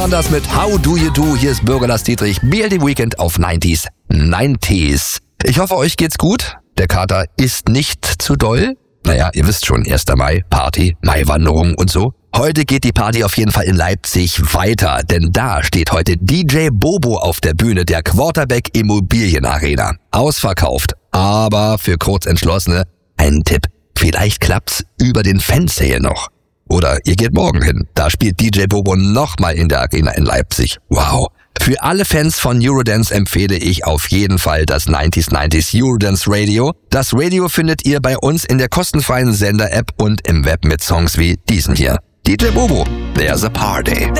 waren das mit How Do You Do? Hier ist Bürgerlass Dietrich, BLD Weekend auf 90s. Ich hoffe, euch geht's gut. Der Kater ist nicht zu doll. Naja, ihr wisst schon, 1. Mai, Party, Maiwanderung und so. Heute geht die Party auf jeden Fall in Leipzig weiter, denn da steht heute DJ Bobo auf der Bühne der Quarterback Immobilienarena. Ausverkauft, aber für Kurzentschlossene ein Tipp. Vielleicht klappt's über den Fansale noch. Oder ihr geht morgen hin, da spielt DJ Bobo nochmal in der Arena in Leipzig. Wow. Für alle Fans von Eurodance empfehle ich auf jeden Fall das 90s Eurodance Radio. Das Radio findet ihr bei uns in der kostenfreien Sender-App und im Web mit Songs wie diesen hier. DJ Bobo, There's a Party.